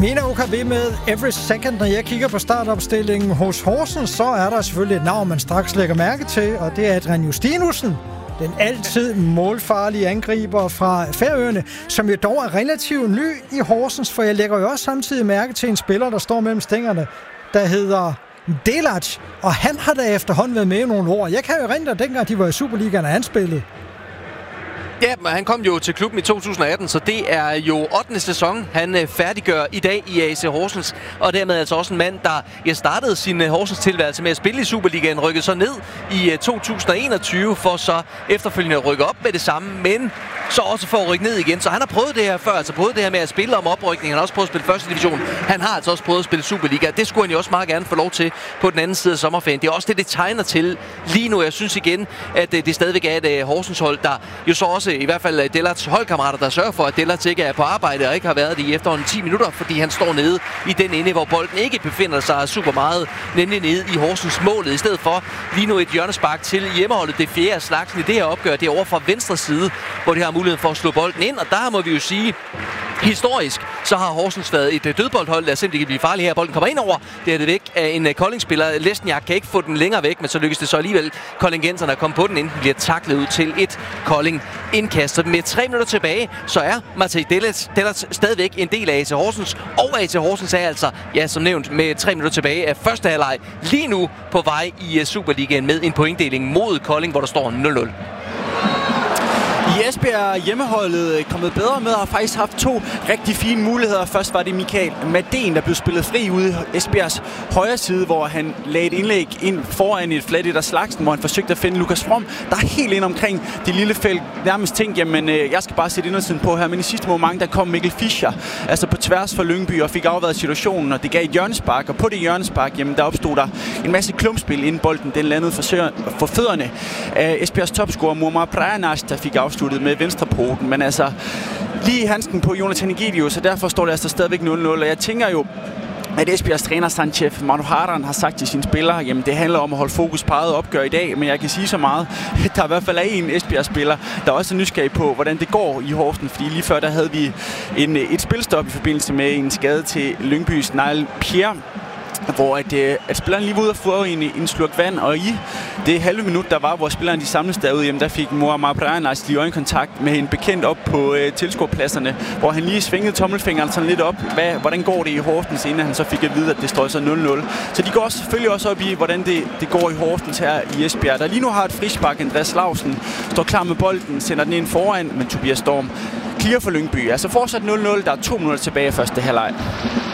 Mina OKB med Every Second. Når jeg kigger på startopstillingen hos Horsens, så er der selvfølgelig et navn, man straks lægger mærke til, og det er Adrian Justinussen. Den altid målfarlige angriber fra Færøerne, som jo dog er relativt ny i Horsens, for jeg lægger jo også samtidig mærke til en spiller, der står mellem stængerne, der hedder Delac, og han har da efterhånden været med i nogle år. Jeg kan jo erindre, dengang de var i Superligaen, og han spillede. Ja, men han kom jo til klubben i 2018, så det er jo 8. sæson, han færdiggør i dag i AC Horsens. Og dermed altså også en mand, der startede sin Horsens tilværelse med at spille i Superligaen, rykkede så ned i 2021, for så efterfølgende at rykke op med det samme, men så også for at rykke ned igen. Så han har prøvet det her før, altså prøvet det her med at spille om oprykning. Han har også prøvet at spille første division. Han har altså også prøvet at spille Superliga. Det skulle han jo også meget gerne få lov til på den anden side af sommerferien. Det er også det tegner til lige nu. Jeg synes igen, at det stadigvæk er et Horsens hold, der jo så også i hvert fald Delats holdkammerater, der sørger for, at Delats ikke er på arbejde og ikke har været det i efterhånden 10 minutter, fordi han står nede i den ende, hvor bolden ikke befinder sig super meget, nemlig nede i Horsens målet. I stedet for lige nu et hjørnespark til hjemmeholdet, det fjerde af slagsen i det her opgør. Det er over fra venstre side, hvor de har mulighed for at slå bolden ind, og der må vi jo sige, historisk, så har Horsens været et dødboldhold, der simpelthen kan blive farlig her. Bolden kommer ind over, det er det væk af en Kolding-spiller. Lesniak kan ikke få den længere væk, men så lykkes det så alligevel koldingenserne at komme på den, inden den bliver taklet ud til et Kolding-indkast. Så med 3 minutter tilbage, så er Matej Delac stadigvæk en del af AC Horsens, og AC Horsens er altså, ja, som nævnt, med 3 minutter tilbage af første halvleg lige nu på vej i Superligaen med en pointdeling mod Kolding, hvor der står 0-0. I Esbjerg hjemmeholdet kommet bedre med og har faktisk haft 2 rigtig fine muligheder. Først var det Michael Madén, der blev spillet fri ude i Esbjergs højre side, hvor han lagde et indlæg ind foran et flat af slagsen, hvor han forsøgte at finde Lukas From, der er helt ind omkring det lille felt. Nærmest tænkte, jamen jeg skal bare sætte indersiden på her, men i sidste moment, der kom Mikkel Fischer, altså på tværs for Lyngby og fik afværet situationen, og det gav et hjørnespark, og på det hjørnespark, jamen der opstod der en masse klumpspil inden bolden, den landede for fødderne af Esbjergs topscorer Muammar Pranash, der fik afsluttet med venstrepoten, men altså lige handsken på Jonathan Egidius, så derfor står det altså stadigvæk 0-0, og jeg tænker jo, at Esbjergs træner Sanchef Manoharan har sagt til sine spillere, jamen det handler om at holde fokus på eget opgør i dag, men jeg kan sige så meget, at der i hvert fald er en Esbjerg-spiller, der også er nysgerrig på, hvordan det går i Horsens, fordi lige før der havde vi et spilstop i forbindelse med en skade til Lyngbys Niall Pierre, hvor at spilleren lige var ude og få en slurk vand, og i det halve minut, der var, hvor spilleren de samles derude, jamen der fik Muammar Pranash lige øjenkontakt med en bekendt op på tilskuerpladserne, hvor han lige svingede tommelfingeren sådan lidt op. Hvordan går det i Horsens, inden han så fik at vide, at det står så 0-0. Så de går selvfølgelig også op i, hvordan det går i Horsens her i Esbjerg, der lige nu har et frispark. Andreas Lausen står klar med bolden, sender den ind foran, men Tobias Storm clear for Lyngby. Altså fortsat 0-0, der er 2 minutter tilbage i første halvleg.